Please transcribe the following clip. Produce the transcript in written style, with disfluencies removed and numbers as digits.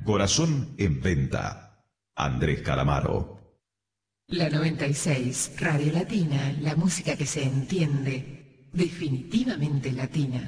Corazón en venta. Andrés Calamaro. La 96, Radio Latina, la música que se entiende, definitivamente latina.